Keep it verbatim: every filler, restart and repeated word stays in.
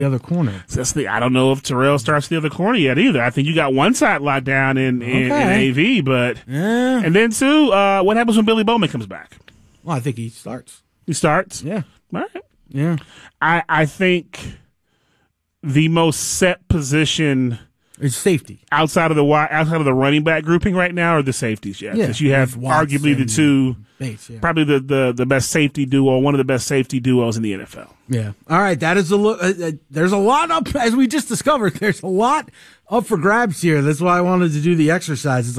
the other corner. So that's the. I don't know if Terrell starts the other corner yet either. I think you got one side locked down in in, Okay. in A V, but Yeah. and then too, uh, what happens when Billy Bowman comes back? Well, I think he starts. He starts. Yeah. All right. Yeah. I I think the most set position It's safety. outside of the wi- outside of the running back grouping right now are the safeties. Yeah, Yeah. because you have With Watts arguably the and two, Bates, yeah. probably the, the the best safety duo, one of the best safety duos in the N F L. Yeah. All right. That is a look. Uh, uh, there's a lot up, as we just discovered. There's a lot up for grabs here. That's why I wanted to do the exercises.